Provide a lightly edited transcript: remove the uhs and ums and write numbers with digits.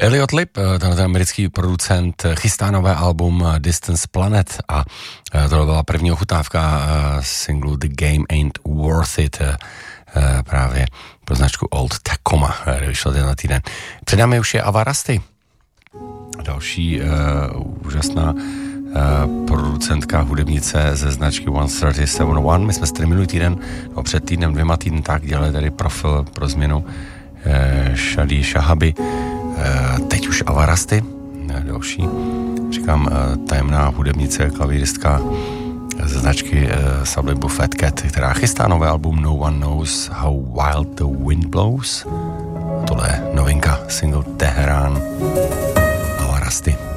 Elliot Lip, ten americký producent, chystá nové album Distance Planet a to byla první ochutnávka singlu The Game Ain't Worth It, právě pro značku Old Tacoma, kde vyšlo tenhle týden. Před námi už je Ava Rusty, další úžasná producentka, hudebnice ze značky 137 One. My jsme tady minulý týden, před týdnem, 2 týdny tak dělali tady profil pro změnu Shadi Shahabi. Teď už Ava Rusty, další, říkám, tajemná hudebnice, klavíristka ze značky Sublimu Fat Cat, která chystá nové album No One Knows How Wild the Wind Blows. Tohle je novinka, single Teherán. Ava Rusty.